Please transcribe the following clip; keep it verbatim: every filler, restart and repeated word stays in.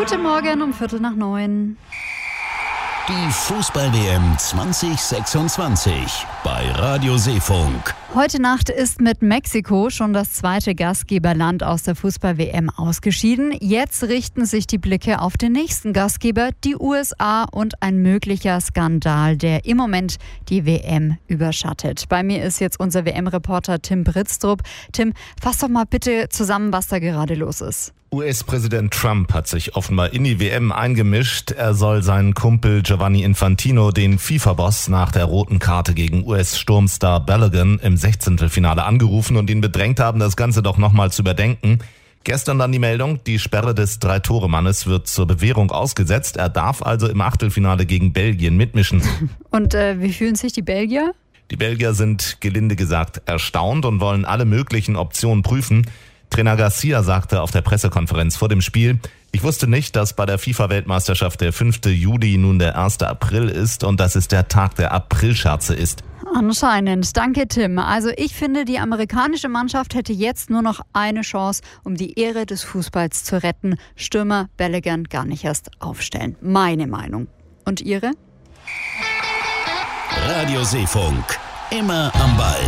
Guten Morgen um Viertel nach neun. Die Fußball-W M zwanzig sechsundzwanzig bei Radio Seefunk. Heute Nacht ist mit Mexiko schon das zweite Gastgeberland aus der Fußball-W M ausgeschieden. Jetzt richten sich die Blicke auf den nächsten Gastgeber, die U S A, und ein möglicher Skandal, der im Moment die W M überschattet. Bei mir ist jetzt unser W M-Reporter Tim Britztrup. Tim, fass doch mal bitte zusammen, was da gerade los ist. U S-Präsident Trump hat sich offenbar in die W M eingemischt. Er soll seinen Kumpel Gianni Infantino, den FIFA-Boss, nach der roten Karte gegen U S-Sturmstar Balogun im Sechzehntelfinale angerufen und ihn bedrängt haben, das Ganze doch nochmal zu überdenken. Gestern dann die Meldung, die Sperre des Drei-Tore-Mannes wird zur Bewährung ausgesetzt. Er darf also im Achtelfinale gegen Belgien mitmischen. Und äh, wie fühlen sich die Belgier? Die Belgier sind gelinde gesagt erstaunt und wollen alle möglichen Optionen prüfen. Trainer Garcia sagte auf der Pressekonferenz vor dem Spiel: Ich wusste nicht, dass bei der FIFA-Weltmeisterschaft der fünfte Juli nun der erste April ist und dass es der Tag der Aprilscherze ist. Anscheinend. Danke, Tim. Also ich finde, die amerikanische Mannschaft hätte jetzt nur noch eine Chance, um die Ehre des Fußballs zu retten. Stürmer Balogun gar nicht erst aufstellen. Meine Meinung. Und Ihre? Radio Seefunk. Immer am Ball.